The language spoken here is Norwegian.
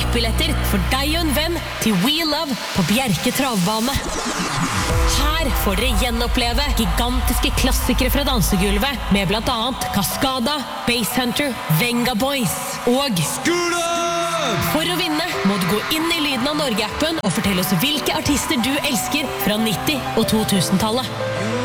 VIP-billetter for deg og en venn til We Love på Bjerke travbane. Her får dere gjenoppleve gigantiske klassikere fra dansegulvet med blant annet Cascada, Basshunter, Venga Boys og For å vinne må du gå inn i Lyden av Norge-appen og fortelle oss hvilke artister du elsker fra 90- og 2000-tallet.